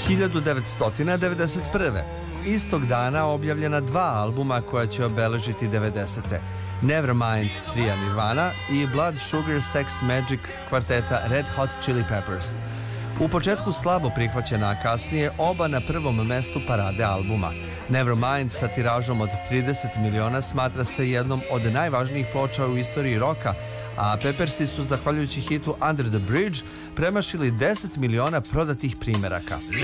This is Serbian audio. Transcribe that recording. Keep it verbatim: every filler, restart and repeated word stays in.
hiljadu devetsto devedeset prve. Istog dana objavljena dva albuma koja će obeležiti devedesete. Nevermind trija Nirvana i Blood Sugar Sex Magik kvarteta Red Hot Chili Peppers. U početku slabo prihvaćena, a kasnije oba na prvom mestu parade albuma. Nevermind sa tiražom od trideset miliona smatra se jednom od najvažnijih ploča u istoriji roka, a Peppersi su, zahvaljujući hitu Under the Bridge, premašili deset miliona prodatih primeraka.